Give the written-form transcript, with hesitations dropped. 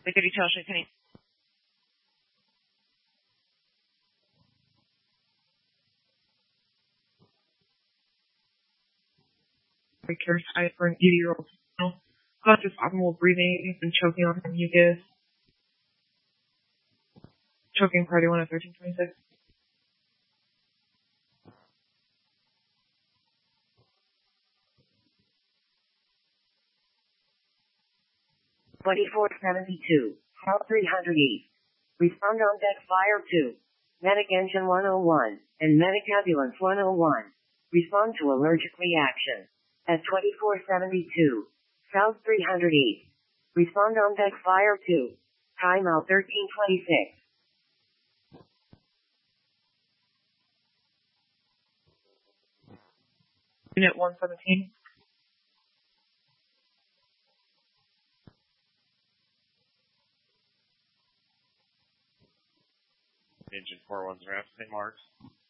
Security Charge, can you? Curious eye for an 80-year-old female. Conscious abnormal breathing and choking on her mucus. Choking party 1 at 1326. South 300 East. Respond on deck Fire 2. Medic Engine 101 and Medic Ambulance 101. Respond to allergic reaction. At 2472. South 300 East. Respond on deck Fire 2. Timeout 1326. Unit 117. Engine 410, St. Mark's.